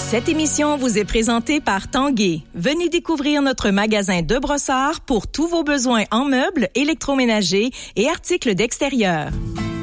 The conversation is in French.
Cette émission vous est présentée par Tanguay. Venez découvrir notre magasin de brossard pour tous vos besoins en meubles, électroménagers et articles d'extérieur.